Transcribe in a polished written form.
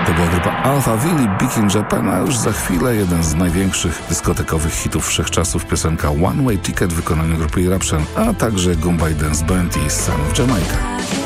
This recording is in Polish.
To była grupa Alphaville, Big in Japan, a już za chwilę jeden z największych dyskotekowych hitów wszechczasów, piosenka One Way Ticket w wykonaniu grupy Eruption, a także Goombay Dance Band i Son of Jamaica.